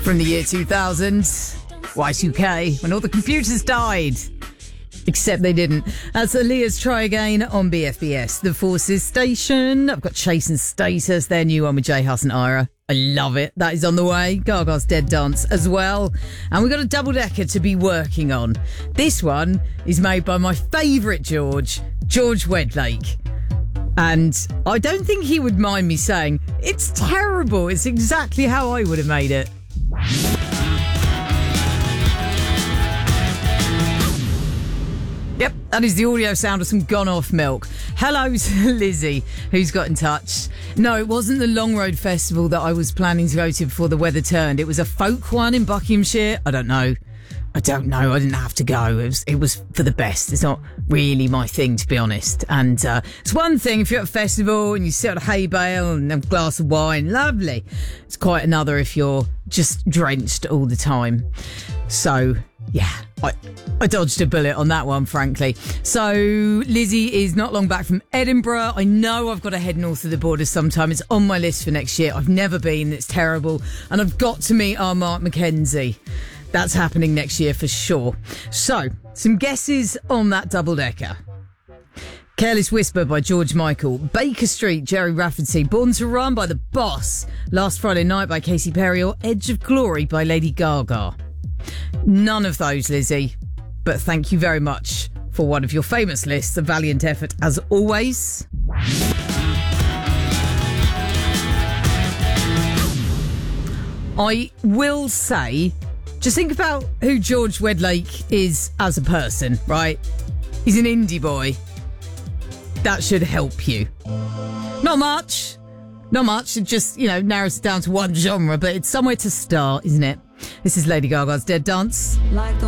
from the year 2000. Y2K, when all the computers died. Except they didn't. That's Aaliyah's Try Again on BFBS. The Forces Station. I've got Chase and Status, their new one with J Hus and Ira. I love it. That is on the way. Gaga's Dead Dance as well. And we've got a double-decker to be working on. This one is made by my favourite George Wedlake. And I don't think he would mind me saying, it's terrible. It's exactly how I would have made it. Yep, that is the audio sound of some gone-off milk. Hello to Lizzie, who's got in touch. No, it wasn't the Long Road Festival that I was planning to go to before the weather turned. It was a folk one in Buckinghamshire. I don't know. I didn't have to go. It was for the best. It's not really my thing, to be honest. And it's one thing if you're at a festival and you sit on a hay bale and have a glass of wine. Lovely. It's quite another if you're just drenched all the time. So, yeah, I dodged a bullet on that one, frankly. So, Lizzie is not long back from Edinburgh. I know I've got to head north of the border sometime. It's on my list for next year. I've never been. It's terrible. And I've got to meet our Mark Mackenzie. That's happening next year for sure. So, some guesses on that double-decker. Careless Whisper by George Michael. Baker Street, Jerry Rafferty. Born to Run by The Boss. Last Friday Night by Katy Perry. Or Edge of Glory by Lady Gaga. None of those, Lizzie. But thank you very much for one of your famous lists. A valiant effort as always. I will say, just think about who George Wedlake is as a person, right? He's an indie boy. That should help you. Not much. It just, narrows it down to one genre, but it's somewhere to start, isn't it? This is Lady Gaga's Dead Dance.